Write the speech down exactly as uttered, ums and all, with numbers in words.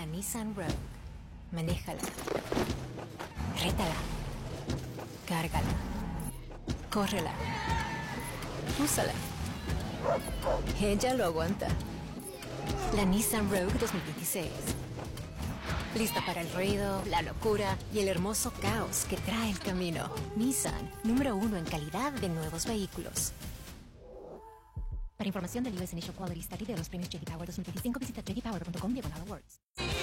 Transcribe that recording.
la Nissan Rogue. Manéjala. Rétala. Cárgala. Córrela. Úsala. Ella lo aguanta. La Nissan Rogue dos mil veintiséis. Lista para el ruido, la locura y el hermoso caos que trae el camino. Nissan, número uno en calidad de nuevos vehículos. Para información del U S Initial Quality Study de los premios J D Power dos mil veinticinco, visita j d power punto com diagonal awards.